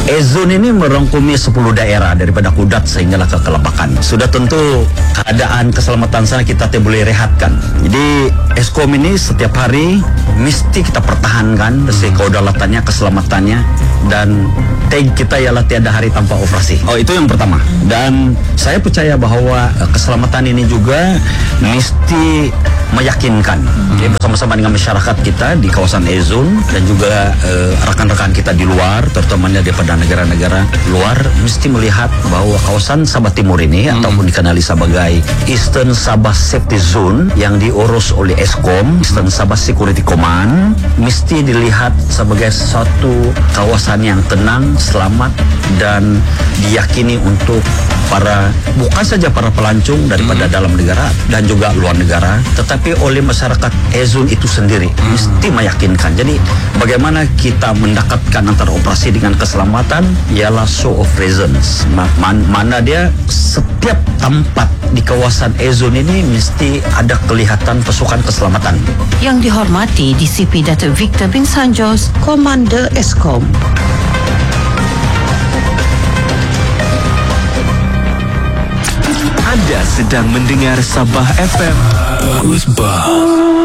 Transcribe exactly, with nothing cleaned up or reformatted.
E-Zone ini merangkumi sepuluh daerah daripada Kudat sehinggalah ke Kelabakan. Sudah tentu keadaan keselamatan sana kita tidak boleh rehatkan. Jadi Eskom ini setiap hari mesti kita pertahankan hmm. kedaulatannya, keselamatannya, dan tag kita ialah tiada hari tanpa operasi. Oh, itu yang pertama. Dan saya percaya bahawa uh, keselamatan ini juga mesti meyakinkan hmm. ya, bersama-sama dengan masyarakat kita di kawasan E-Zone dan juga uh, rakan-rakan kita di luar, terutamanya daripada negara-negara luar, mesti melihat bahawa kawasan Sabah Timur ini hmm. ataupun dikenali sebagai Eastern Sabah Safety Zone yang diurus oleh Eskom, Eastern Sabah Security Command, mesti dilihat sebagai satu kawasan yang tenang, selamat, dan diyakini untuk para, bukan saja para pelancong daripada hmm. dalam negara dan juga luar negara, tetapi oleh masyarakat E-Zone itu sendiri hmm. mesti meyakinkan. Jadi bagaimana kita mendekatkan antara operasi dengan keselamatan ialah show of presence. Man, mana dia setiap tempat di kawasan E-Zone ini mesti ada kelihatan pasukan keselamatan. Yang dihormati D C P Datuk Victor bin Sanjos, Komander Eskom. Anda sedang mendengar Sabah F M. Bagus bah.